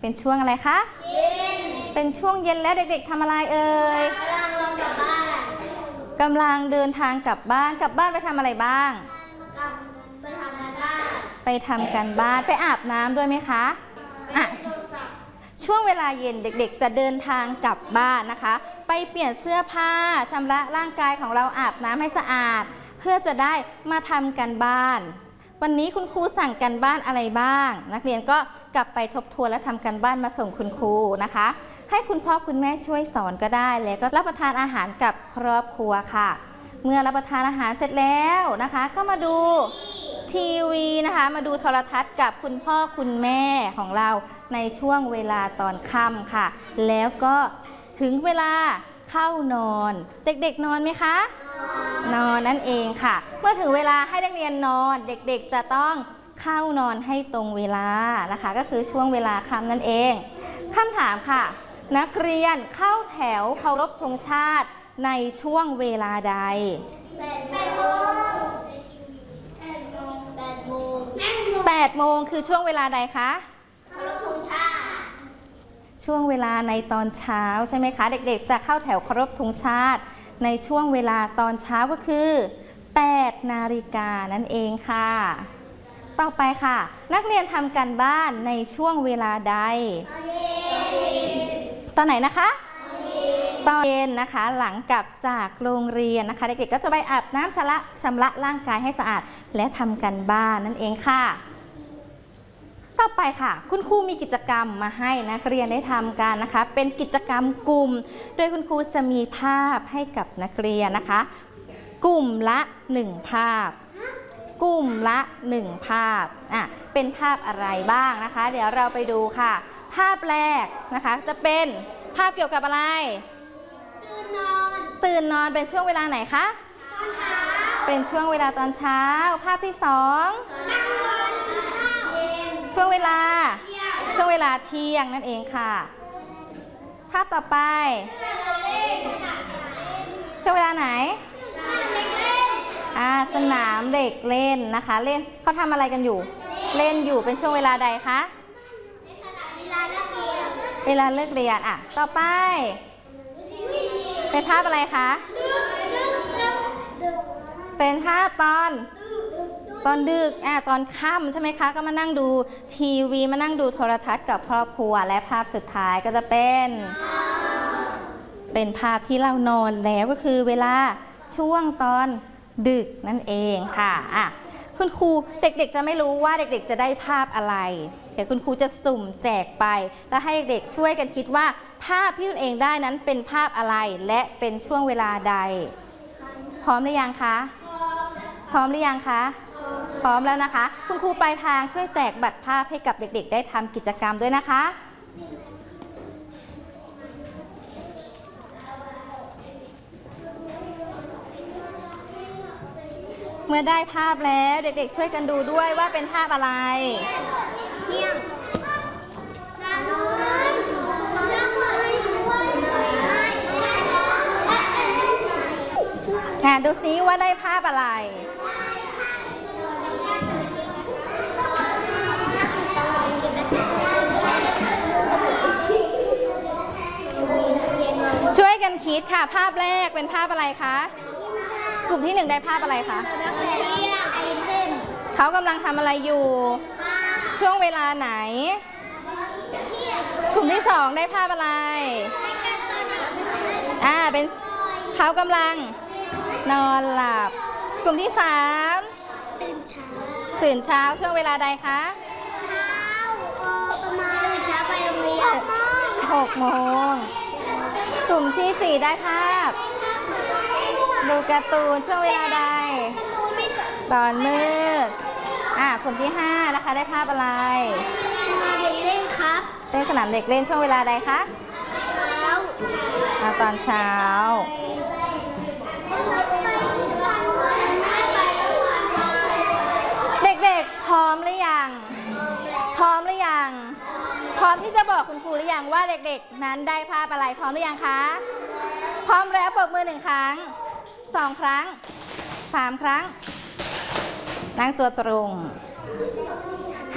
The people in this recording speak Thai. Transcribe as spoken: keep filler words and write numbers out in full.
เป็นช่วงอะไรคะเย็นเป็นช่วงเย็นแล้วเด็กๆทำอะไรเอ่ยกำลังลงกลับบ้านกำลังเดินทางกลับบ้านกลับบ้านไปทำอะไรบ้างไปทำการบ้านไปทำการบ้านไปอาบน้ำด้วยไหมคะอ่ะช่วงเวลาเย็นเด็กๆจะเดินทางกลับบ้านนะคะไปเปลี่ยนเสื้อผ้าชำระร่างกายของเราอาบน้ำให้สะอาดเพื่อจะได้มาทำการบ้านวันนี้คุณครูสั่งการบ้านอะไรบ้างนักเรียนก็กลับไปทบทวนและทำการบ้านมาส่งคุณครูนะคะให้คุณพ่อคุณแม่ช่วยสอนก็ได้แล้วก็รับประทานอาหารกับครอบครัวค่ะเมื่อรับประทานอาหารเสร็จแล้วนะคะก็มาดูทีวีนะคะมาดูโทรทัศน์กับคุณพ่อคุณแม่ของเราในช่วงเวลาตอนค่ำค่ะแล้วก็ถึงเวลาเข้านอนเด็กๆนอนไหมคะนอนนั่นเองค่ะเมื่อถึงเวลาให้นักเรียนนอนเด็กๆจะต้องเข้านอนให้ตรงเวลานะคะก็คือช่วงเวลาค่ำนั่นเองคำถามค่ะนักเรียนเข้าแถวเคารพธงชาติในช่วงเวลาใดแปดโมงคือช่วงเวลาใดคะเคารพธงชาติช่วงเวลาในตอนเช้าใช่ไหมคะเด็กๆจะเข้าแถวเคารพธงชาติในช่วงเวลาตอนเช้าก็คือแปดนาฬิกานั่นเองค่ะต่อไปค่ะนักเรียนทำการบ้านในช่วงเวลาใดตอนไหนนะคะตอนเย็นนะคะหลังกลับจากโรงเรียนนะคะเด็กๆก็จะไปอาบน้ำชำระชำระร่างกายให้สะอาดและทำการบ้านนั่นเองค่ะต่อไปค่ะคุณครูมีกิจกรรมมาให้นักเรียนได้ทำกันนะคะเป็นกิจกรรมกลุ่มโดยคุณครูจะมีภาพให้กับนักเรียนนะคะกลุ่มละหนึ่งภาพกลุ่มละหนึ่งภาพอ่ะเป็นภาพอะไรบ้างนะคะเดี๋ยวเราไปดูค่ะภาพแรกนะคะจะเป็นภาพเกี่ยวกับอะไรตื่นนอนตื่นนอนเป็นช่วงเวลาไหนคะตอนเช้าเป็นช่วงเวลาตอนเช้าภาพที่สองช่วงเวลาช่วงเวลาเที่ยงนั่นเองค่ะภาพต่อไปช่วงเวลาไหนอ่าสนามเด็กเล่นนะคะเล่นเขาทำอะไรกันอยู่เล่นอยู่เป็นช่วงเวลาใดคะเวลาเลิกเรียนอ่ะต่อไปเป็นภาพอะไรคะเป็นภาพตอนตอนดึกอ่ะตอนค่ำใช่ไหมคะก็มานั่งดูทีวีมานั่งดูโทรทัศน์กับครอบครัวและภาพสุดท้ายก็จะเป็นเป็นภาพที่เรานอนแล้วก็คือเวลาช่วงตอนดึกนั่นเองค่ะอ่ะคุณครูเด็กๆจะไม่รู้ว่าเด็กๆจะได้ภาพอะไรเดี๋ยวคุณครูจะสุ่มแจกไปแล้วให้เด็กๆช่วยกันคิดว่าภาพที่ตนเองได้นั้นเป็นภาพอะไรและเป็นช่วงเวลาใดพร้อมหรือยังคะพร้อมหรือยังคะพร้อมแล้วนะคะคุณครูปลายทางช่วยแจกบัตรภาพให้กับเด็กๆได้ทำกิจกรรมด้วยนะคะเมื่อได้ภาพแล้วเด็กๆช่วยกันดูด้วยว่าเป็นภาพอะไรเที่ยงค่ะดูซิว่าได้ภาพอะไรช่วยกันคิดค่ะภาพแรกเป็นภาพอะไรคะกลุ่มที่หนึ่งได้ภาพอะไรคะเขากำลังทำอะไรอยู่ช่วงเวลาไหนกลุ่มที่สองได้ภาพอะไรอ่าเป็นเขากำลังนอนหลับกลุ่มที่สามตื่นเช้าตื่นเช้าช่วงเวลาใดคะเช้าประมาณตื่นเช้าไปโรงเรียนหกโมงกลุ่มที่สี่ได้ภาพดูการ์ตูนช่วงเวลาใดตอนมืดอ่ากลุ่มที่ห้านะคะได้ภาพอะไรสนามเด็กเล่นครับเล่นสนามเด็กเล่นช่วงเวลาใดคะเช้าอ่าตอนเช้าเด็กๆพร้อมหรือยังพร้อมหรือยังพร้อมที่จะบอกคุณครูหรือยังว่าเด็กๆนั้นได้ภาพอะไรพร้อมหรือยังคะพร้อมแล้วปรบมือหนึ่งครั้งสองครั้งสามครั้งนั่งตัวตรง